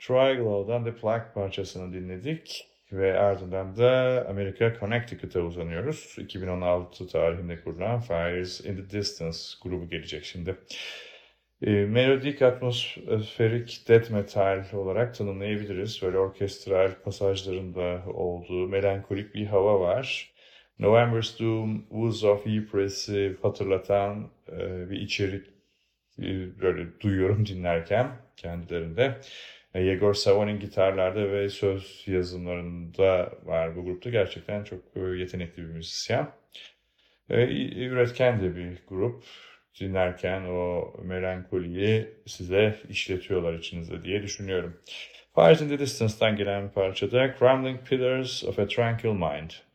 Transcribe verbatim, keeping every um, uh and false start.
Triglow'dan The Plug parçasını dinledik ve ardından da Amerika Connecticut'a uzanıyoruz. iki bin on altı tarihinde kurulan Fires in the Distance grubu gelecek şimdi. E, melodik atmosferik death metal olarak tanımlayabiliriz. Böyle orkestral pasajlarında olduğu melankolik bir hava var. November's Doom, Woods of Ypres'i hatırlatan e, bir içerik e, böyle duyuyorum dinlerken kendilerinde. E, Yegor Savon'un gitarlarda ve söz yazımlarında var bu grupta. Gerçekten çok e, yetenekli bir müzisyen. E, üretken de bir grup. Dinlerken o melankoliyi size işletiyorlar içinizde diye düşünüyorum. Fires in the Distance'dan gelen parçada Crumbling Pillars of a Tranquil Mind.